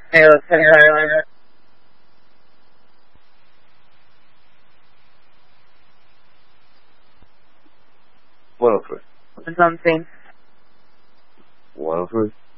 Hey, let's take it later. What offer? Something. What offer?